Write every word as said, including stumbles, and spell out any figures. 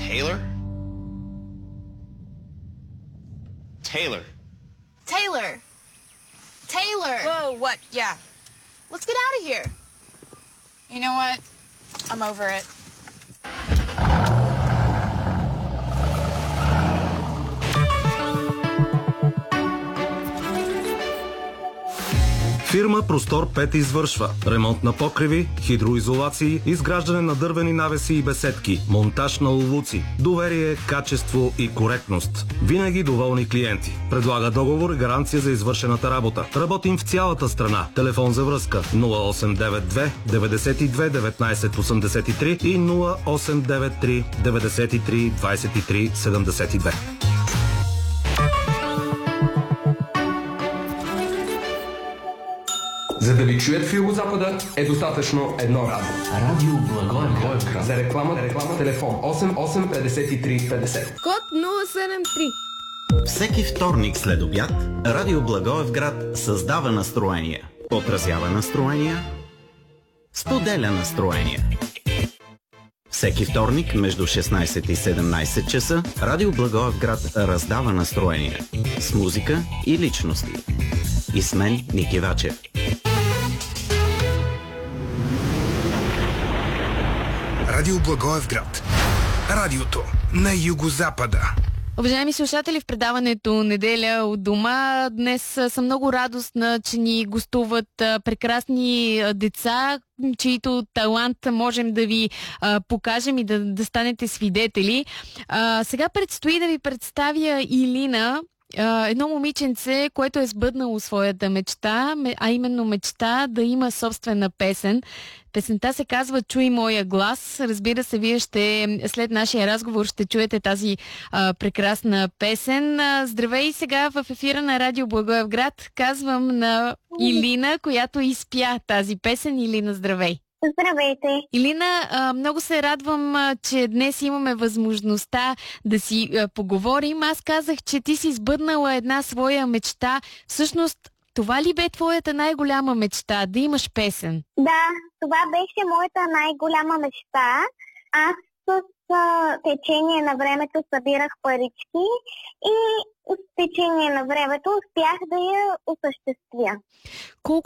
Taylor? Taylor. Taylor. Taylor. Whoa, what? Yeah. Let's get out of here. You know what? I'm over it. Фирма Простор пет извършва ремонт на покриви, хидроизолации, изграждане на дървени навеси и беседки, монтаж на улуци, доверие, качество и коректност. Винаги доволни клиенти. Предлага договор и гаранция за извършената работа. Работим в цялата страна. Телефон за връзка нула осем девет две деветдесет и две деветнайсет осемдесет и три и нула осем девет три деветдесет и три двайсет и три седемдесет и две. За да ви чуят в Югозапада е достатъчно едно радио. Радио Благоевград. За реклама, реклама, телефон осем осем петдесет и три петдесет. Код нула седем три. Всеки вторник след обяд Радио Благоевград създава настроение, отразява настроения, споделя настроения. Всеки вторник между шестнайсет и седемнайсет часа Радио Благоевград раздава настроения с музика и личности. И с мен Ники Вачев. Радио Благоевград. Радиото на Югозапада. Уважаеми слушатели, в предаването Неделя от дома днес съм много радостна, че ни гостуват прекрасни деца, чието талант можем да ви а, покажем и да, да станете свидетели. А, сега предстои да ви представя Илина, едно момиченце, което е сбъднало своята мечта, а именно мечта да има собствена песен. Песента се казва "Чуй моя глас". Разбира се, вие ще, след нашия разговор ще чуете тази а, прекрасна песен. А, здравей сега в ефира на Радио Благоевград. Казвам на Илина, която изпя тази песен. Илина, здравей! Здравейте! Илина, много се радвам, че днес имаме възможността да си поговорим. Аз казах, че ти си сбъднала една своя мечта. Всъщност, това ли бе твоята най-голяма мечта, да имаш песен? Да, това беше моята най-голяма мечта. Аз с а, течение на времето събирах парички и с течение на времето успях да я осъществя. Колко